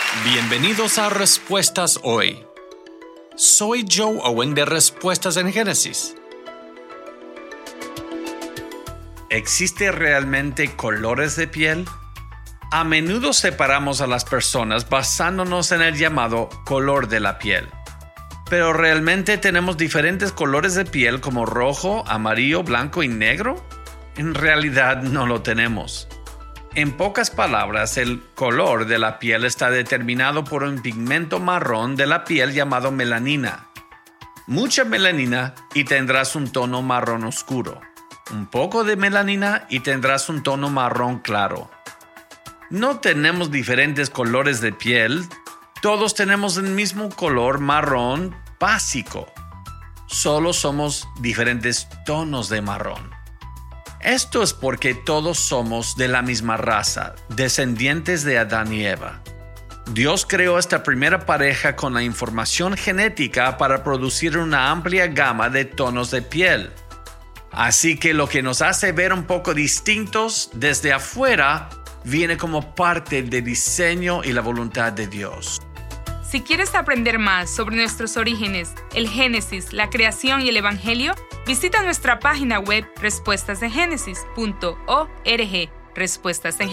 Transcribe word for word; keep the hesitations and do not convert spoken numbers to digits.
Bienvenidos a Respuestas Hoy. Soy Joe Owen de Respuestas en Génesis. ¿Existe realmente colores de piel? A menudo separamos a las personas basándonos en el llamado color de la piel. ¿Pero realmente tenemos diferentes colores de piel como rojo, amarillo, blanco y negro? En realidad no lo tenemos. En pocas palabras, el color de la piel está determinado por un pigmento marrón de la piel llamado melanina. Mucha melanina y tendrás un tono marrón oscuro. Un poco de melanina y tendrás un tono marrón claro. No tenemos diferentes colores de piel. Todos tenemos el mismo color marrón básico. Solo somos diferentes tonos de marrón. Esto es porque todos somos de la misma raza, descendientes de Adán y Eva. Dios creó esta primera pareja con la información genética para producir una amplia gama de tonos de piel. Así que lo que nos hace ver un poco distintos desde afuera viene como parte del diseño y la voluntad de Dios. Si quieres aprender más sobre nuestros orígenes, el Génesis, la creación y el Evangelio, visita nuestra página web respuestas en génesis punto org. Respuestas en